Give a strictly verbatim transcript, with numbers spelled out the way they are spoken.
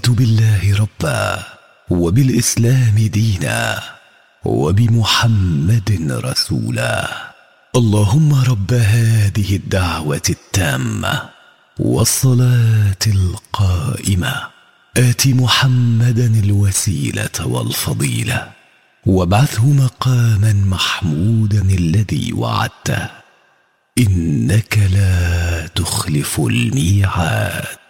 رضيت بالله ربا وبالإسلام دينا وبمحمد رسولا. اللهم رب هذه الدعوة التامة والصلاة القائمة آت محمدا الوسيلة والفضيلة وابعثه مقاما محمودا الذي وعدته إنك لا تخلف الميعاد.